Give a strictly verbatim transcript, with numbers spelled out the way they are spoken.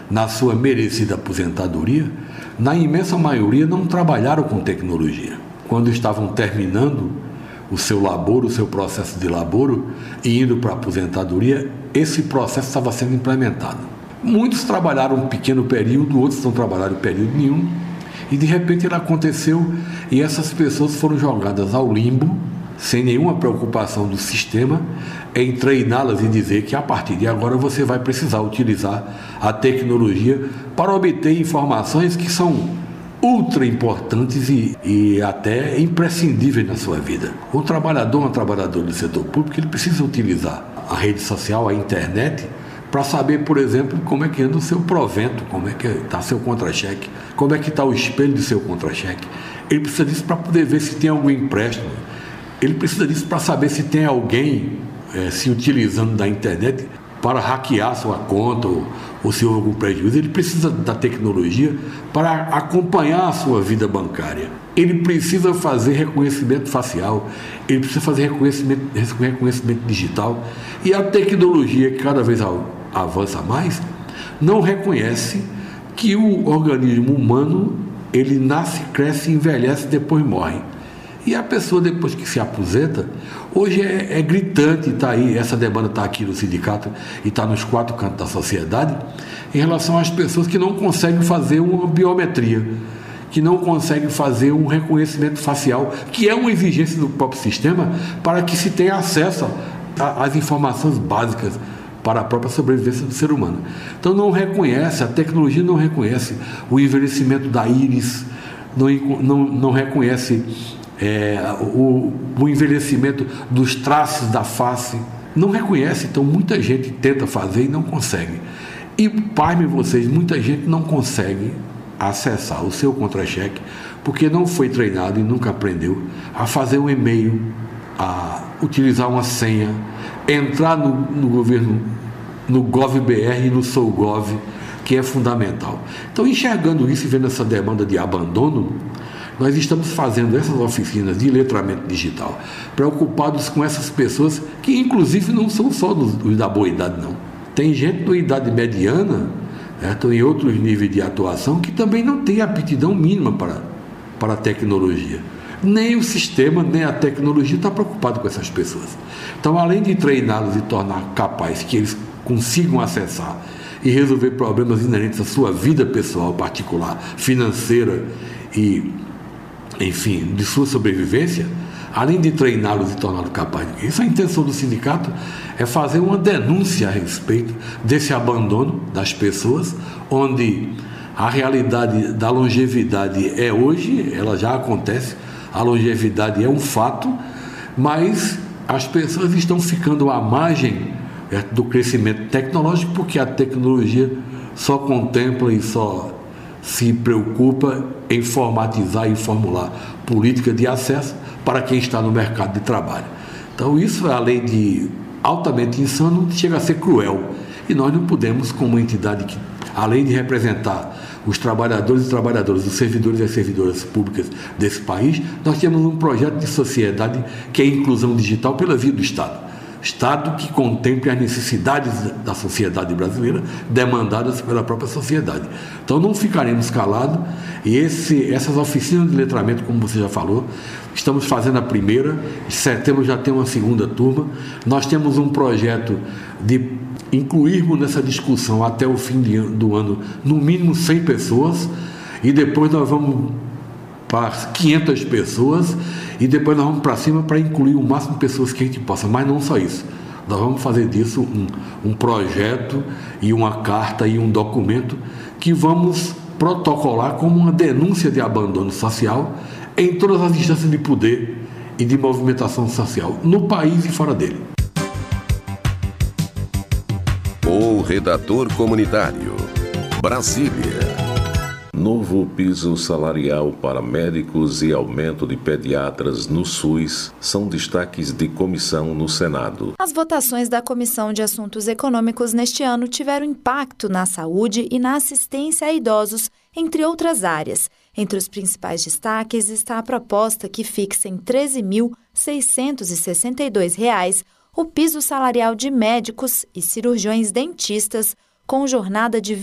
na sua merecida aposentadoria, na imensa maioria não trabalharam com tecnologia. Quando estavam terminando o seu laboro, o seu processo de laboro e indo para a aposentadoria, esse processo estava sendo implementado. Muitos trabalharam um pequeno período, outros não trabalharam período nenhum, e de repente ele aconteceu e essas pessoas foram jogadas ao limbo, sem nenhuma preocupação do sistema, em treiná-las e dizer que a partir de agora você vai precisar utilizar a tecnologia para obter informações que são ultra importantes e, e até imprescindíveis na sua vida. Um trabalhador, um trabalhador do setor público, ele precisa utilizar a rede social, a internet, para saber, por exemplo, como é que anda o seu provento, como é que está seu contra-cheque, como é que está o espelho do seu contra-cheque. Ele precisa disso para poder ver se tem algum empréstimo. Ele precisa disso para saber se tem alguém é, se utilizando da internet para hackear sua conta ou, ou se houve algum prejuízo. Ele precisa da tecnologia para acompanhar a sua vida bancária. Ele precisa fazer reconhecimento facial, ele precisa fazer reconhecimento, reconhecimento digital. E a tecnologia, que cada vez avança mais, não reconhece que o organismo humano, ele nasce, cresce, envelhece e depois morre. E a pessoa, depois que se aposenta, hoje é, é gritante, está aí, essa demanda está aqui no sindicato e está nos quatro cantos da sociedade, em relação às pessoas que não conseguem fazer uma biometria, que não conseguem fazer um reconhecimento facial, que é uma exigência do próprio sistema para que se tenha acesso às informações básicas para a própria sobrevivência do ser humano. Então não reconhece, a tecnologia não reconhece o envelhecimento da íris, não, não, não reconhece É, o, o envelhecimento dos traços da face, não reconhece. Então muita gente tenta fazer e não consegue. E, pasmem vocês, muita gente não consegue acessar o seu contra-cheque porque não foi treinado e nunca aprendeu a fazer um e-mail, a utilizar uma senha, entrar no, no governo, no GovBR e no SouGov, que é fundamental. Então, enxergando isso e vendo essa demanda de abandono, nós estamos fazendo essas oficinas de letramento digital, preocupados com essas pessoas que, inclusive, não são só dos, dos da boa idade, não. Tem gente da idade mediana, certo? Em outros níveis de atuação, que também não tem aptidão mínima para, para a tecnologia. Nem o sistema, nem a tecnologia está preocupado com essas pessoas. Então, além de treiná-los e tornar capazes que eles consigam acessar e resolver problemas inerentes à sua vida pessoal, particular, financeira e, enfim, de sua sobrevivência, além de treiná-los e torná-los capazes de isso, a intenção do sindicato é fazer uma denúncia a respeito desse abandono das pessoas, onde a realidade da longevidade é hoje, ela já acontece, a longevidade é um fato, mas as pessoas estão ficando à margem do crescimento tecnológico, porque a tecnologia só contempla e só se preocupa em formatizar e formular política de acesso para quem está no mercado de trabalho. Então isso, além de altamente insano, chega a ser cruel. E nós não podemos, como entidade que, além de representar os trabalhadores e trabalhadoras, os servidores e as servidoras públicas desse país, nós temos um projeto de sociedade que é a inclusão digital pela via do Estado. Estado que contemple as necessidades da sociedade brasileira demandadas pela própria sociedade. Então não ficaremos calados e esse, essas oficinas de letramento, como você já falou, estamos fazendo a primeira, em setembro já tem uma segunda turma. Nós temos um projeto de incluirmos nessa discussão até o fim de, do ano no mínimo cem pessoas e depois nós vamos para quinhentas pessoas e depois nós vamos para cima para incluir o máximo de pessoas que a gente possa, mas não só isso. Nós vamos fazer disso um, um projeto e uma carta e um documento que vamos protocolar como uma denúncia de abandono social em todas as instâncias de poder e de movimentação social, no país e fora dele. O redator comunitário, Brasília. Novo piso salarial para médicos e aumento de pediatras no SUS são destaques de comissão no Senado. As votações da Comissão de Assuntos Econômicos neste ano tiveram impacto na saúde e na assistência a idosos, entre outras áreas. Entre os principais destaques está a proposta que fixa em treze mil seiscentos e sessenta e dois reais o piso salarial de médicos e cirurgiões dentistas com jornada de